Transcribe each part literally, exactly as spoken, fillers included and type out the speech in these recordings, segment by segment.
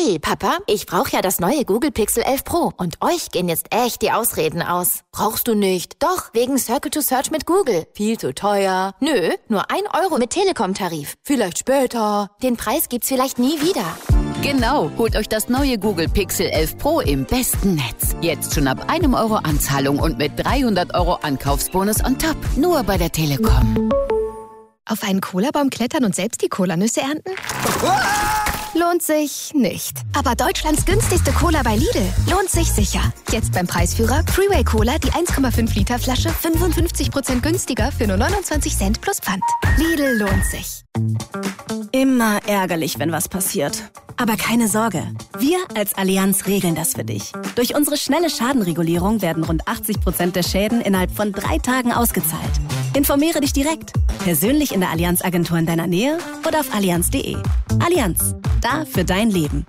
Hey, Papa, ich brauche ja das neue Google Pixel elf Pro und euch gehen jetzt echt die Ausreden aus. Brauchst du nicht? Doch, wegen Circle to Search mit Google. Viel zu teuer. Nö, nur ein Euro mit Telekom-Tarif. Vielleicht später. Den Preis gibt's vielleicht nie wieder. Genau, holt euch das neue Google Pixel elf Pro im besten Netz. Jetzt schon ab einem Euro Anzahlung und mit dreihundert Euro Ankaufsbonus on top. Nur bei der Telekom. Auf einen Cola-Baum klettern und selbst die Cola-Nüsse ernten? Lohnt sich nicht. Aber Deutschlands günstigste Cola bei Lidl lohnt sich sicher. Jetzt beim Preisführer Freeway Cola, die eins Komma fünf Liter Flasche, fünfundfünfzig Prozent günstiger für nur neunundzwanzig Cent plus Pfand. Lidl lohnt sich. Immer ärgerlich, wenn was passiert. Aber keine Sorge, wir als Allianz regeln das für dich. Durch unsere schnelle Schadenregulierung werden rund achtzig Prozent der Schäden innerhalb von drei Tagen ausgezahlt. Informiere dich direkt, persönlich in der Allianz-Agentur in deiner Nähe oder auf allianz punkt de. Allianz, da für dein Leben.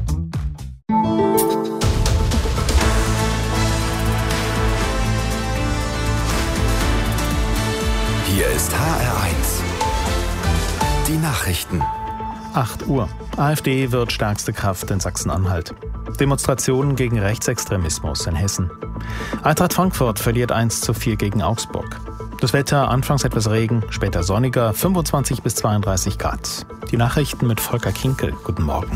Hier ist H R eins. Die Nachrichten. acht Uhr. AfD wird stärkste Kraft in Sachsen-Anhalt. Demonstrationen gegen Rechtsextremismus in Hessen. Eintracht Frankfurt verliert eins zu vier gegen Augsburg. Das Wetter, anfangs etwas Regen, später sonniger, fünfundzwanzig bis zweiunddreißig Grad. Die Nachrichten mit Volker Kinkel. Guten Morgen.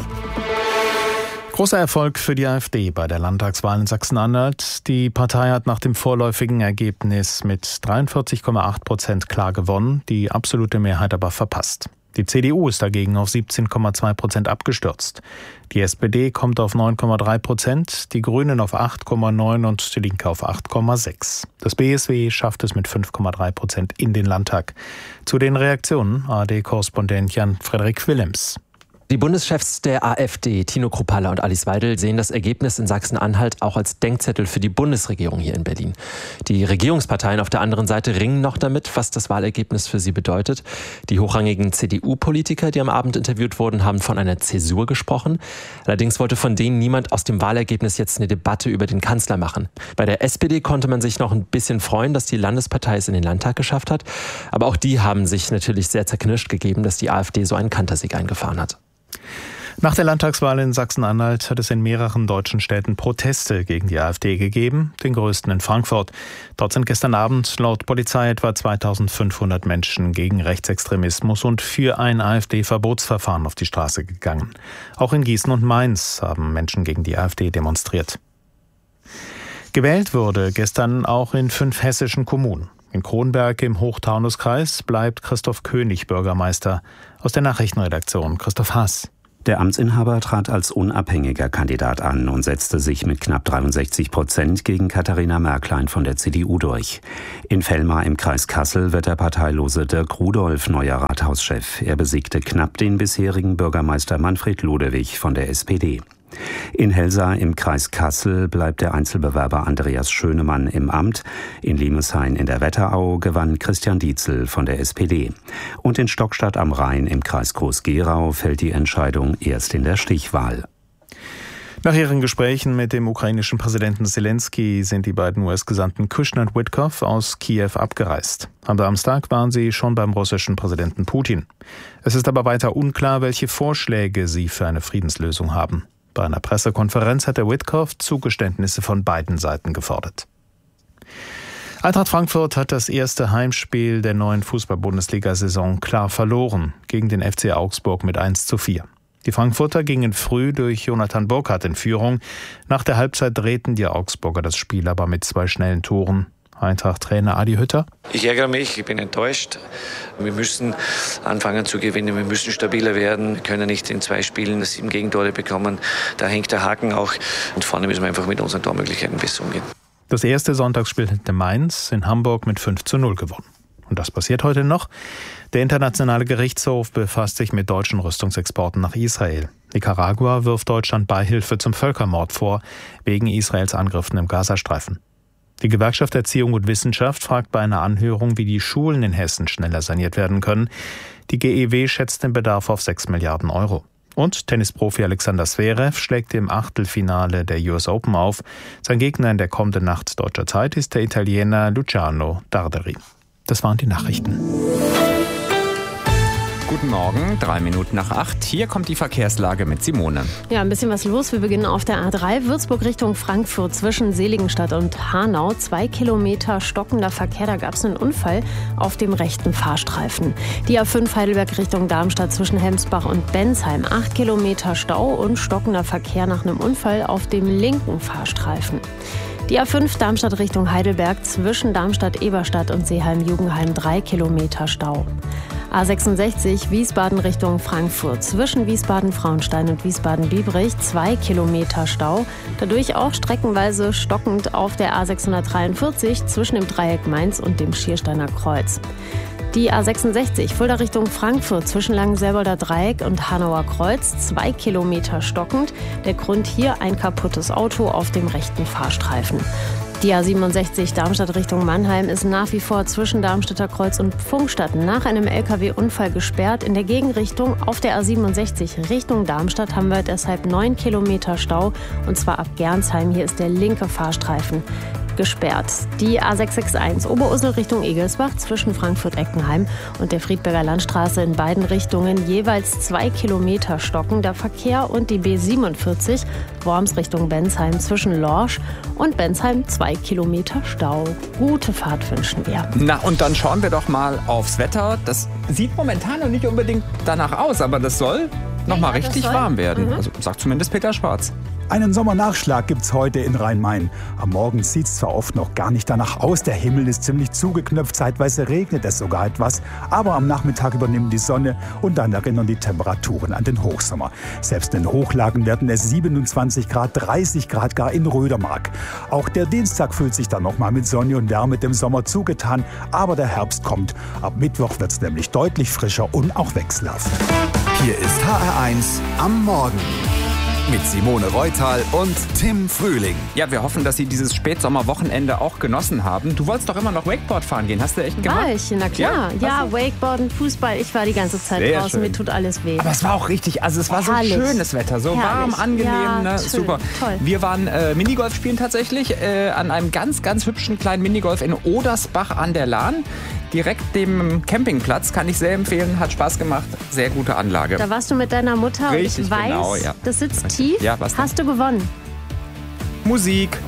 Großer Erfolg für die AfD bei der Landtagswahl in Sachsen-Anhalt. Die Partei hat nach dem vorläufigen Ergebnis mit dreiundvierzig Komma acht Prozent klar gewonnen, die absolute Mehrheit aber verpasst. Die C D U ist dagegen auf siebzehn Komma zwei Prozent abgestürzt. Die S P D kommt auf neun Komma drei Prozent, die Grünen auf acht Komma neun und die Linke auf acht Komma sechs. Das B S W schafft es mit fünf Komma drei Prozent in den Landtag. Zu den Reaktionen A R D-Korrespondent Jan-Frederik Willems. Die Bundeschefs der AfD, Tino Kruppalla und Alice Weidel, sehen das Ergebnis in Sachsen-Anhalt auch als Denkzettel für die Bundesregierung hier in Berlin. Die Regierungsparteien auf der anderen Seite ringen noch damit, was das Wahlergebnis für sie bedeutet. Die hochrangigen C D U-Politiker, die am Abend interviewt wurden, haben von einer Zäsur gesprochen. Allerdings wollte von denen niemand aus dem Wahlergebnis jetzt eine Debatte über den Kanzler machen. Bei der S P D konnte man sich noch ein bisschen freuen, dass die Landespartei es in den Landtag geschafft hat. Aber auch die haben sich natürlich sehr zerknirscht gegeben, dass die AfD so einen Kantersieg eingefahren hat. Nach der Landtagswahl in Sachsen-Anhalt hat es in mehreren deutschen Städten Proteste gegen die AfD gegeben, den größten in Frankfurt. Dort sind gestern Abend laut Polizei etwa zweitausendfünfhundert Menschen gegen Rechtsextremismus und für ein AfD-Verbotsverfahren auf die Straße gegangen. Auch in Gießen und Mainz haben Menschen gegen die AfD demonstriert. Gewählt wurde gestern auch in fünf hessischen Kommunen. In Kronberg im Hochtaunuskreis bleibt Christoph König Bürgermeister. Aus der Nachrichtenredaktion Christoph Haas. Der Amtsinhaber trat als unabhängiger Kandidat an und setzte sich mit knapp dreiundsechzig Prozent gegen Katharina Märklein von der C D U durch. In Vellmar im Kreis Kassel wird der parteilose Dirk Rudolph neuer Rathauschef. Er besiegte knapp den bisherigen Bürgermeister Manfred Ludewig von der S P D. In Helsa im Kreis Kassel bleibt der Einzelbewerber Andreas Schönemann im Amt. In Limeshain in der Wetterau gewann Christian Dietzel von der S P D. Und in Stockstadt am Rhein im Kreis Groß-Gerau fällt die Entscheidung erst in der Stichwahl. Nach ihren Gesprächen mit dem ukrainischen Präsidenten Zelensky sind die beiden U S-Gesandten Kushner und Witkoff aus Kiew abgereist. Am Samstag waren sie schon beim russischen Präsidenten Putin. Es ist aber weiter unklar, welche Vorschläge sie für eine Friedenslösung haben. Bei einer Pressekonferenz hat der Witkoff Zugeständnisse von beiden Seiten gefordert. Eintracht Frankfurt hat das erste Heimspiel der neuen Fußball-Bundesliga-Saison klar verloren gegen den F C Augsburg mit eins zu vier. Die Frankfurter gingen früh durch Jonathan Burkhardt in Führung. Nach der Halbzeit drehten die Augsburger das Spiel aber mit zwei schnellen Toren. Eintracht-Trainer Adi Hütter. Ich ärgere mich, ich bin enttäuscht. Wir müssen anfangen zu gewinnen, wir müssen stabiler werden. Wir können nicht in zwei Spielen sieben Gegentore bekommen. Da hängt der Haken auch. Und vorne müssen wir einfach mit unseren Tormöglichkeiten besser umgehen. Das erste Sonntagsspiel hätte Mainz in Hamburg mit fünf zu null gewonnen. Und das passiert heute noch. Der Internationale Gerichtshof befasst sich mit deutschen Rüstungsexporten nach Israel. Nicaragua wirft Deutschland Beihilfe zum Völkermord vor, wegen Israels Angriffen im Gazastreifen. Die Gewerkschaft Erziehung und Wissenschaft fragt bei einer Anhörung, wie die Schulen in Hessen schneller saniert werden können. Die G E W schätzt den Bedarf auf sechs Milliarden Euro. Und Tennisprofi Alexander Zverev schlägt im Achtelfinale der U S Open auf. Sein Gegner in der kommenden Nacht deutscher Zeit ist der Italiener Luciano Darderi. Das waren die Nachrichten. Guten Morgen, drei Minuten nach acht. Hier kommt die Verkehrslage mit Simone. Ja, ein bisschen was los. Wir beginnen auf der A drei, Würzburg Richtung Frankfurt zwischen Seligenstadt und Hanau. Zwei Kilometer stockender Verkehr, da gab es einen Unfall auf dem rechten Fahrstreifen. Die A fünf Heidelberg Richtung Darmstadt zwischen Hemsbach und Bensheim. Acht Kilometer Stau und stockender Verkehr nach einem Unfall auf dem linken Fahrstreifen. Die A fünf Darmstadt Richtung Heidelberg zwischen Darmstadt-Eberstadt und Seeheim-Jugendheim. Drei Kilometer Stau. A sechsundsechzig Wiesbaden Richtung Frankfurt zwischen Wiesbaden-Frauenstein und Wiesbaden-Biebrich. Zwei Kilometer Stau. Dadurch auch streckenweise stockend auf der A sechshundertdreiundvierzig zwischen dem Dreieck Mainz und dem Schiersteiner Kreuz. Die A sechsundsechzig Fulda Richtung Frankfurt zwischen Langenselbolder Dreieck und Hanauer Kreuz. Zwei Kilometer stockend. Der Grund hier ein kaputtes Auto auf dem rechten Fahrstreifen. Die A siebenundsechzig Darmstadt Richtung Mannheim ist nach wie vor zwischen Darmstädter Kreuz und Pfungstadt nach einem L K W-Unfall gesperrt. In der Gegenrichtung auf der A siebenundsechzig Richtung Darmstadt haben wir deshalb neun Kilometer Stau, und zwar ab Gernsheim. Hier ist der linke Fahrstreifen gesperrt. Die A sechs sechs eins Oberursel Richtung Egelsbach zwischen Frankfurt-Eckenheim und der Friedberger Landstraße in beiden Richtungen jeweils zwei Kilometer stockender Verkehr, und die B siebenundvierzig Worms Richtung Bensheim zwischen Lorsch und Bensheim zwei Kilometer Stau. Gute Fahrt wünschen wir. Na, und dann schauen wir doch mal aufs Wetter. Das sieht momentan noch nicht unbedingt danach aus, aber das soll noch mal ja, richtig soll. warm werden. Mhm. Also sagt zumindest Peter Schwarz. Einen Sommernachschlag gibt's heute in Rhein-Main. Am Morgen sieht's zwar oft noch gar nicht danach aus, der Himmel ist ziemlich zugeknöpft, zeitweise regnet es sogar etwas, aber am Nachmittag übernimmt die Sonne und dann erinnern die Temperaturen an den Hochsommer. Selbst in den Hochlagen werden es siebenundzwanzig Grad, dreißig Grad gar in Rödermark. Auch der Dienstag fühlt sich dann nochmal mit Sonne und Wärme dem Sommer zugetan, aber der Herbst kommt. Ab Mittwoch wird's nämlich deutlich frischer und auch wechselhaft. Hier ist H R eins am Morgen. Mit Simone Reutal und Tim Frühling. Ja, wir hoffen, dass Sie dieses Spätsommerwochenende auch genossen haben. Du wolltest doch immer noch Wakeboard fahren gehen. Hast du echt gemacht? War ich, na klar. Ja, ja, Wakeboarden, Fußball. Ich war die ganze Zeit Sehr draußen. schön. Mir tut alles weh. Aber es war auch richtig, also es war so Herrlich. schönes Wetter, so warm, Herrlich. angenehm, Ja, ne? schön. Super. Toll. Wir waren äh, Minigolf spielen tatsächlich äh, an einem ganz, ganz hübschen kleinen Minigolf in Odersbach an der Lahn. Direkt dem Campingplatz, kann ich sehr empfehlen, hat Spaß gemacht, sehr gute Anlage. Da warst du mit deiner Mutter. Richtig, und ich weiß, genau, ja. das sitzt tief. Ja, was denn? Hast du gewonnen? Musik.